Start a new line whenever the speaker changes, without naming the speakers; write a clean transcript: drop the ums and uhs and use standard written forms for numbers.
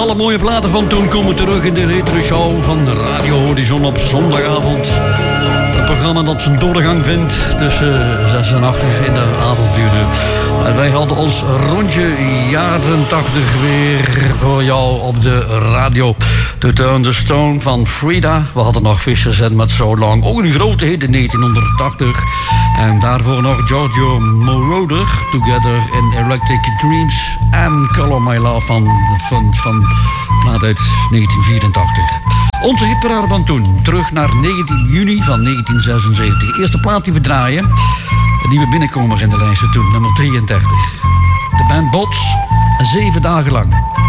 Alle mooie platen van toen komen terug in de retro show van Radio Horizon op zondagavond. Een programma dat zijn doorgang vindt tussen 6 en 8 in de avonduren. En wij hadden ons rondje jaren 80 weer voor jou op de radio. To Turn the Stone van Frida. We hadden nog Fisher Z met So Long. Ook een grote hit in 1980. En daarvoor nog Giorgio Moroder. Together in Electric Dreams. En Color My Love van plaat uit 1984. Onze hitparade van toen. Terug naar 19 juni van 1976. De eerste plaat die we draaien. Een nieuwe binnenkomer in de lijst toen. Nummer 33. De band Bots. 7 dagen lang.